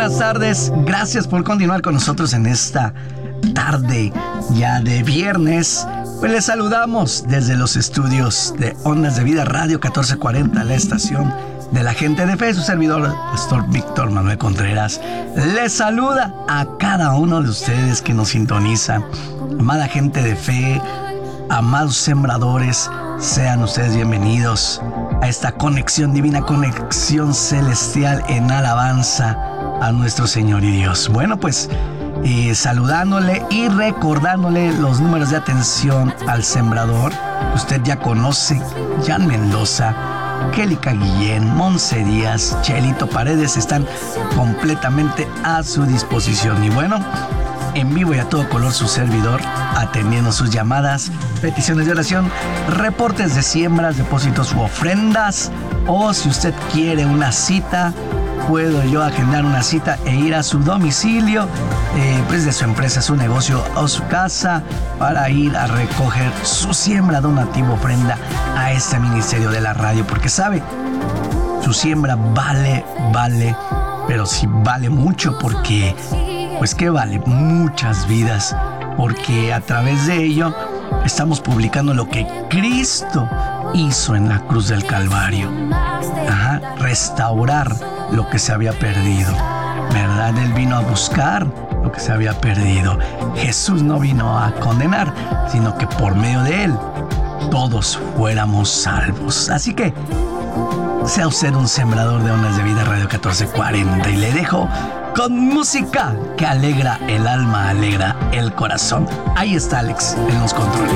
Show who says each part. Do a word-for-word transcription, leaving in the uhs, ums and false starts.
Speaker 1: buenas tardes. Gracias por continuar con nosotros en esta tarde ya de viernes. Pues les saludamos desde los estudios de Ondas de Vida Radio catorce cuarenta, la estación de la gente de fe. Su servidor, Pastor Víctor Manuel Contreras, les saluda a cada uno de ustedes que nos sintonizan. Amada gente de fe, amados sembradores, sean ustedes bienvenidos a esta conexión divina, conexión celestial en alabanza a nuestro Señor y Dios. Bueno, pues eh, saludándole y recordándole los números de atención al sembrador. Usted ya conoce: Jan Mendoza, Kélica Guillén, Monse Díaz, Chelito Paredes están completamente a su disposición. Y bueno, en vivo y a todo color su servidor, atendiendo sus llamadas, peticiones de oración, reportes de siembras, depósitos u ofrendas, o si usted quiere una cita, puedo yo agendar una cita e ir a su domicilio, eh, pues de su empresa, su negocio o su casa, para ir a recoger su siembra, donativo, ofrenda a este ministerio de la radio, porque sabe, su siembra vale, vale, pero sí vale mucho, porque pues que vale muchas vidas, porque a través de ello estamos publicando lo que Cristo hizo en la cruz del Calvario. Ajá, restaurar lo que se había perdido, ¿verdad? Él vino a buscar lo que se había perdido. Jesús no vino a condenar, sino que por medio de él todos fuéramos salvos. Así que sea usted un sembrador de Ondas de Vida Radio catorce cuarenta, y le dejo con música que alegra el alma, alegra el corazón. Ahí está Alex en los controles.